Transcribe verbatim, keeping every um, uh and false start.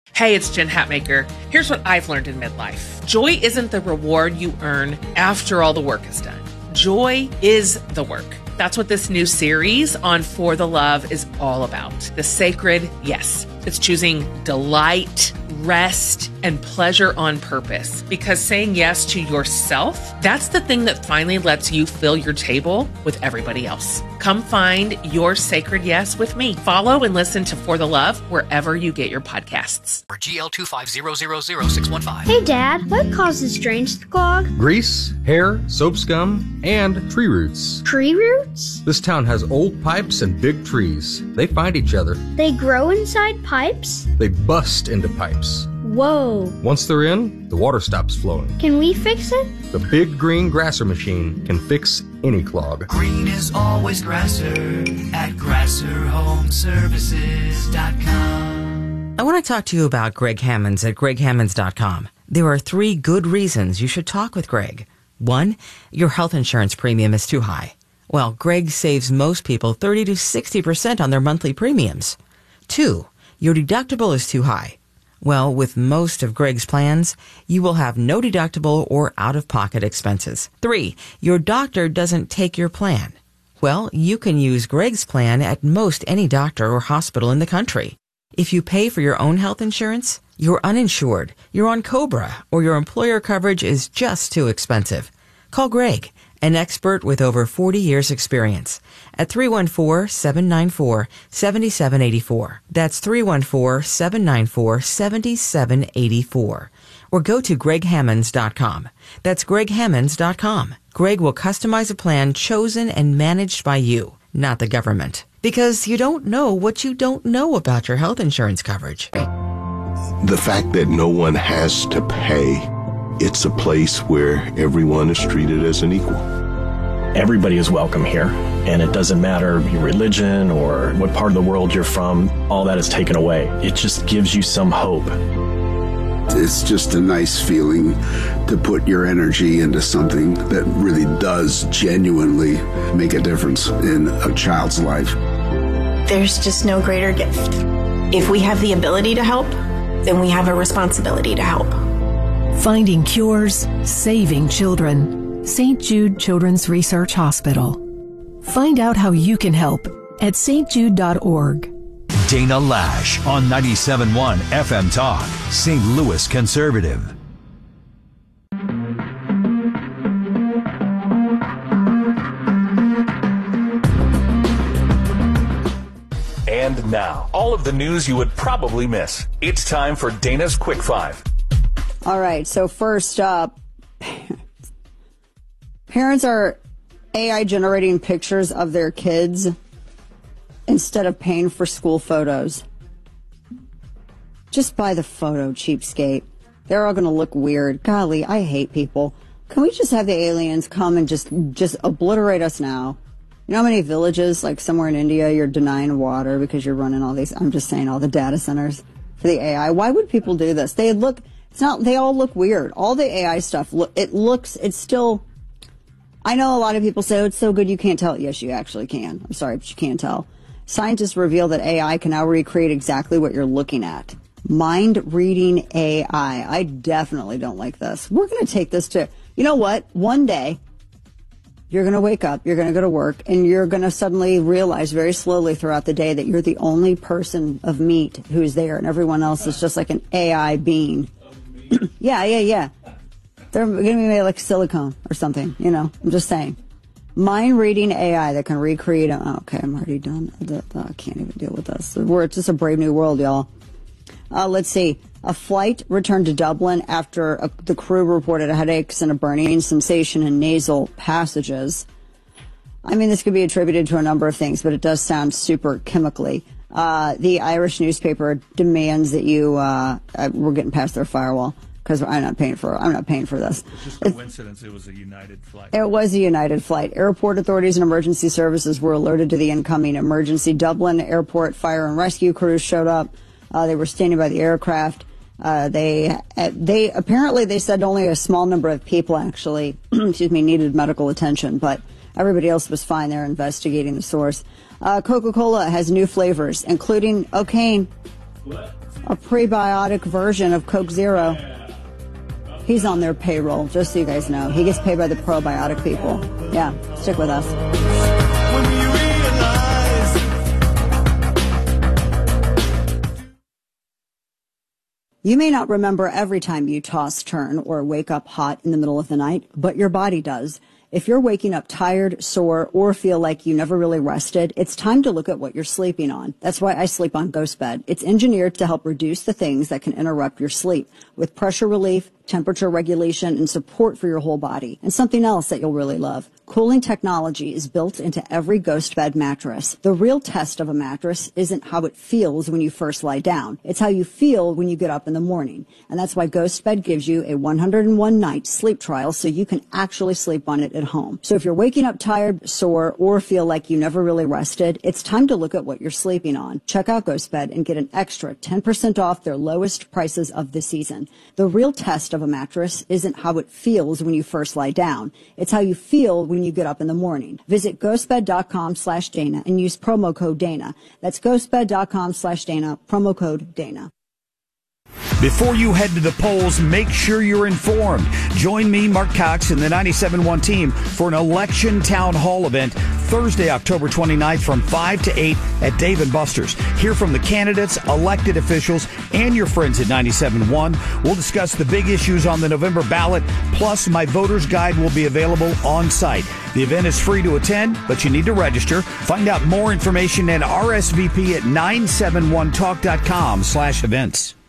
Hey, it's Jen Hatmaker. Here's what I've learned in midlife. Joy isn't the reward you earn after all the work is done. Joy is the work. That's what this new series on For the Love is all about. The sacred yes. It's choosing delight, rest, and pleasure on purpose. Because saying yes to yourself, that's the thing that finally lets you fill your table with everybody else. Come find your sacred yes with me. Follow and listen to For the Love wherever you get your podcasts. Or G L two five zero zero zero six one five. Hey, Dad, what causes drains to clog? Grease, hair, soap scum, and tree roots. Tree roots? This town has old pipes and big trees. They find each other. They grow inside pipes? They bust into pipes. Whoa. Once they're in, the water stops flowing. Can we fix it? The big green grasser machine can fix any clog. Green is always grasser at grasser home services dot com. I want to talk to you about Greg Hammonds at greg hammonds dot com. There are three good reasons you should talk with Greg. One, your health insurance premium is too high. Well, Greg saves most people thirty to sixty percent on their monthly premiums. Two, your deductible is too high. Well, with most of Greg's plans, you will have no deductible or out-of-pocket expenses. Three, your doctor doesn't take your plan. Well, you can use Greg's plan at most any doctor or hospital in the country. If you pay for your own health insurance, you're uninsured, you're on COBRA, or your employer coverage is just too expensive. Call Greg, an expert with over forty years experience, at three one four, seven nine four, seven seven eight four. That's three one four, seven nine four, seven seven eight four. Or go to greg hammonds dot com. That's greg hammonds dot com. Greg will customize a plan chosen and managed by you, not the government. Because you don't know what you don't know about your health insurance coverage. The fact that no one has to pay, it's a place where everyone is treated as an equal. Everybody is welcome here, and it doesn't matter your religion or what part of the world you're from. All that is taken away. It just gives you some hope. It's just a nice feeling to put your energy into something that really does genuinely make a difference in a child's life. There's just no greater gift. If we have the ability to help, then we have a responsibility to help. Finding cures, saving children. Saint Jude Children's Research Hospital. Find out how you can help at s t jude dot org. Dana Lash on ninety-seven point one F M Talk, Saint Louis Conservative. And now, all of the news you would probably miss. It's time for Dana's Quick Five. All right, so first up, parents are A I generating pictures of their kids instead of paying for school photos. Just buy the photo, cheapskate. They're all going to look weird. Golly, I hate people. Can we just have the aliens come and just just obliterate us now? You know how many villages, like somewhere in India, you're denying water because you're running all these, I'm just saying, all the data centers for the A I. Why would people do this? They look, it's not, they all look weird. All the A I stuff, look, it looks, it's still, I know a lot of people say, oh, it's so good you can't tell. Yes, you actually can. I'm sorry, but you can't tell. Scientists reveal that A I can now recreate exactly what you're looking at. Mind-reading A I. I definitely don't like this. We're going to take this to, you know what? One day, you're going to wake up, you're going to go to work, and you're going to suddenly realize very slowly throughout the day that you're the only person of meat who's there, and everyone else is just like an A I being. yeah, yeah, yeah. They're going to be made like silicone or something, you know. I'm just saying. Mind-reading A I that can recreate a... Oh, okay, I'm already done. I can't even deal with this. We're, it's just a brave new world, y'all. Uh, let's see. A flight returned to Dublin after a, the crew reported headaches and a burning sensation in nasal passages. I mean, this could be attributed to a number of things, but it does sound super chemically. Uh, the Irish newspaper demands that you... Uh, uh, we're getting past their firewall because I'm not paying for. I'm not paying for this. It's just a coincidence. It was a United flight. It was a United flight. Airport authorities and emergency services were alerted to the incoming emergency. Dublin Airport fire and rescue crews showed up. Uh, they were standing by the aircraft. Uh, they, uh, they, apparently they said only a small number of people actually, excuse me, needed medical attention, but everybody else was fine. They're investigating the source. Uh, Coca-Cola has new flavors, including, oh, Kane. What? a prebiotic version of Coke Zero. He's on their payroll, just so you guys know. He gets paid by the probiotic people. Yeah, stick with us. You may not remember every time you toss, turn, or wake up hot in the middle of the night, but your body does. If you're waking up tired, sore, or feel like you never really rested, it's time to look at what you're sleeping on. That's why I sleep on GhostBed. It's engineered to help reduce the things that can interrupt your sleep with pressure relief, temperature regulation, and support for your whole body. And something else that you'll really love. Cooling technology is built into every GhostBed mattress. The real test of a mattress isn't how it feels when you first lie down. It's how you feel when you get up in the morning. And that's why GhostBed gives you a one hundred one night sleep trial so you can actually sleep on it at home. So if you're waking up tired, sore, or feel like you never really rested, it's time to look at what you're sleeping on. Check out GhostBed and get an extra ten percent off their lowest prices of the season. The real test of a mattress isn't how it feels when you first lie down. It's how you feel when you get up in the morning. Visit ghostbed.com slash Dana and use promo code Dana. That's ghostbed.com slash Dana, promo code Dana. Before you head to the polls, make sure you're informed. Join me, Mark Cox, and the ninety-seven point one team for an election town hall event Thursday, October twenty-ninth from five to eight at Dave and Buster's. Hear from the candidates, elected officials, and your friends at ninety-seven point one. We'll discuss the big issues on the November ballot, plus my voter's guide will be available on site. The event is free to attend, but you need to register. Find out more information and R S V P at nine seven one talk dot com slash events.